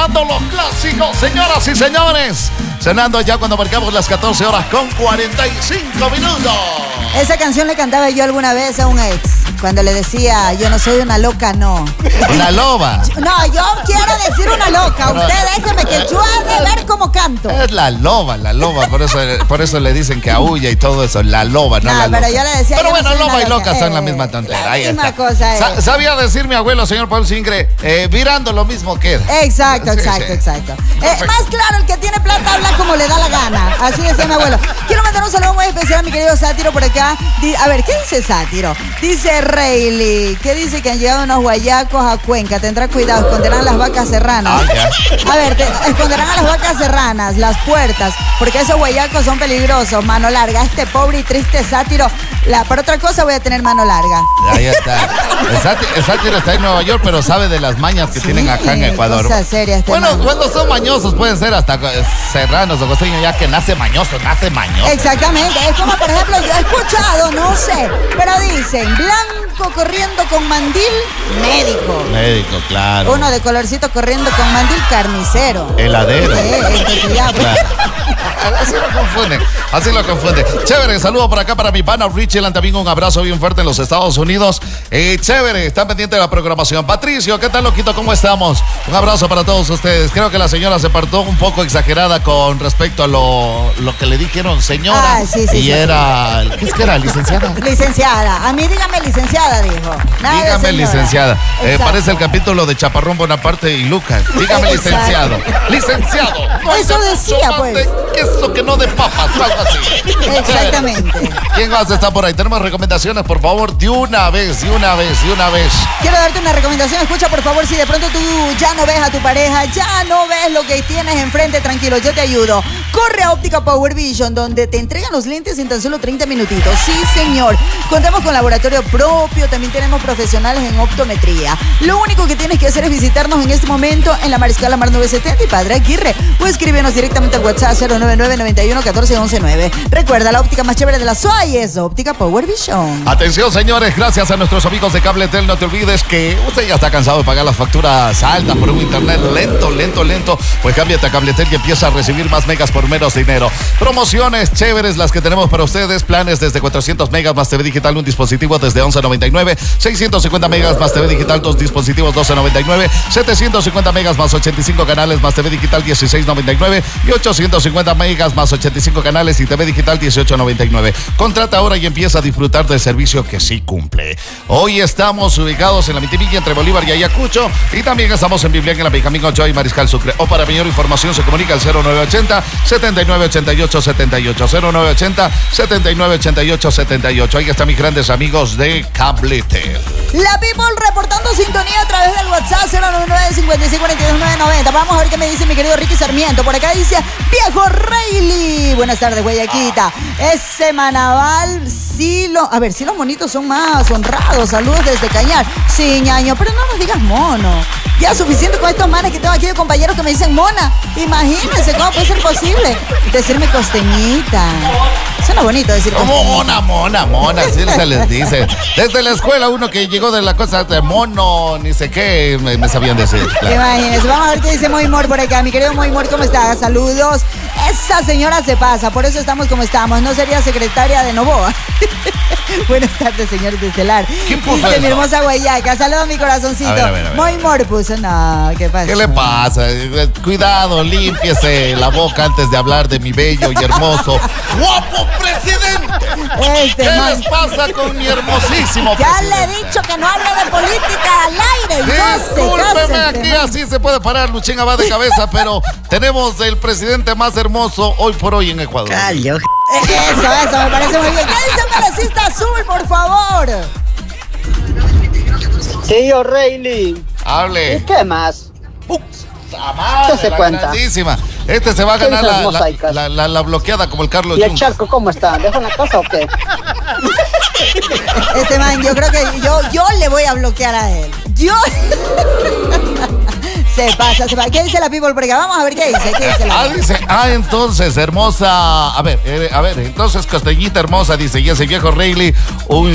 sonando los clásicos, señoras y señores. Sonando ya cuando marcamos las 14 horas con 45 minutos. Esa canción le cantaba yo alguna vez a un ex, cuando le decía, yo no soy una loca, no. Una loba. No, yo quiero decir una loca. Usted déjeme que yo he de ver cómo canto. Es la loba, por eso le dicen que aúlla y todo eso, la loba, no la loca. Pero yo le decía. Pero bueno, no loba y loca son la misma tontera. La misma cosa es. Sabía decir mi abuelo, señor Paul Singre, virando lo mismo queda. Exacto. Más claro, el que tiene plata habla como le da la gana. Así decía mi abuelo. Quiero mandar un saludo muy especial a mi querido Sátiro por acá. A ver, ¿qué dice Sátiro? Dice Rayleigh, que dice que han llegado unos guayacos a Cuenca. Tendrá cuidado, esconderán las vacas serranas. A ver, esconderán a las vacas serranas, las puertas, porque esos guayacos son peligrosos. Mano larga, este pobre y triste Sátiro. Para otra cosa voy a tener mano larga. Ahí está. El Sátiro está en Nueva York, pero sabe de las mañas que tienen acá en Ecuador. Cosa seria bueno, cuando son mañosos pueden ser hasta serranos o costeños, ya que nace mañoso. Exactamente. Es como, por ejemplo, yo he escuchado, no sé, pero dicen, blanco corriendo con mandil, médico. Médico, claro. Uno de colorcito corriendo con mandil, carnicero. Heladero. Entonces ya, claro. Así lo confunde. Chévere, saludo por acá para mi pana Richie Lantamingo, un abrazo bien fuerte en los Estados Unidos. Chévere, están pendientes de la programación. Patricio, ¿qué tal, loquito? ¿Cómo estamos? Un abrazo para todos ustedes. Creo que la señora se portó un poco exagerada con respecto a lo que le dijeron señora. Sí. Era, ¿qué es que era? ¿Licenciada? Licenciada. A mí dígame licenciada, dijo. Dígame licenciada. Parece el capítulo de Chaparrón Bonaparte y Lucas. Dígame licenciado. Licenciado. Eso decía, pues. Queso que no de papas, algo así. Exactamente. ¿Quién más está por ahí? Tenemos recomendaciones, por favor, de una vez. Quiero darte una recomendación. Escucha, por favor, si de pronto tú ya no ves a tu pareja, ya no ves lo que tienes enfrente, tranquilo, yo te ayudo. Corre a Óptica Power Vision, donde te entregan los lentes en tan solo 30 minutitos. Sí, señor. Contamos con laboratorio propio, también tenemos profesionales en optometría. Lo único que tienes que hacer es visitarnos en este momento en la Mariscal Amar 970 y Padre Aguirre, o escríbenos directamente al WhatsApp 099-91-14-11-9. Recuerda, la óptica más chévere de la SOAI es Óptica Power Vision. Atención, señores, gracias a nuestros amigos de Cabletel. No te olvides que usted ya está cansado de pagar las facturas altas por un internet lento. Pues cámbiate a Cabletel y empieza a recibir más megas por menos dinero. Promociones chéveres las que tenemos para ustedes. Planes desde 400 megas más TV digital, un dispositivo desde 11.99. 650 megas más TV digital, 2 dispositivos, 12.99. 750 megas más 85 canales más TV digital, 16.99. Y 850 megas más 85 canales y TV digital, 18.99. Contrata ahora y empieza a disfrutar del servicio que sí cumple. Hoy estamos ubicados en la Mitimilla entre Bolívar y Ayacucho, y también estamos en Biblián en la Benjamín Ochoa y Mariscal Sucre. O para mayor información se comunica al 0980-7988-78. 0980-7988-78. Ahí están mis grandes amigos de Cabletel. La People reportando sintonía a través del WhatsApp 099-5642-990. Vamos a ver qué me dice mi querido Ricky Sarmiento. Por acá dice, viejo Rayleigh. Buenas tardes, Guayaquita. Ese Manaval, sí los monitos son más honrados. Saludos desde Cañar. Sí, ñaño, pero no nos digas mono. Ya suficiente con estos manes que tengo aquí de compañeros que me dicen mona. Imagínense cómo puede ser posible decirme costeñita. Suena bonito decir costeñita. Mona, así se les dice. Desde la escuela uno que llegó de la cosa de mono, ni sé qué, me sabían decir. Claro. Imagínense, vamos a ver qué dice Moimor por acá. Mi querido Moimor, ¿cómo estás? Saludos. Esa señora se pasa, por eso estamos como estamos. No sería secretaria de Novoa. Buenas tardes, señor de Estelar. ¿Quién puso dice eso? Mi hermosa Guayaca. Saludos, mi corazoncito. A ver. Moimor puso, no, ¿qué pasa? ¿Qué le pasa? Cuidado, límpiese la boca antes de hablar de mi bello y hermoso ¡guapo presidente! ¿Qué les pasa con mi hermosísimo ya presidente? le he dicho que no hable de política al aire. Discúlpeme, aquí así se puede parar Luchín Abad de cabeza, pero tenemos el presidente más hermoso hoy por hoy en Ecuador. Callo. Eso, me parece muy bien. ¿Qué dice el Pelecista Azul, por favor? Tío Rayleigh. Hable. ¿Y qué más? ¿Qué se cuenta? Grandísima. Este se va a ganar la bloqueada como el Carlos ¿Y el Jung. Charco cómo está? ¿Deja una casa o qué? Este man, yo creo que yo le voy a bloquear a él. Se pasa. ¿Qué dice la People? Porque vamos a ver qué dice. Dice, entonces, hermosa. A ver, entonces, costeñita hermosa, dice, y ese viejo Rayleigh, un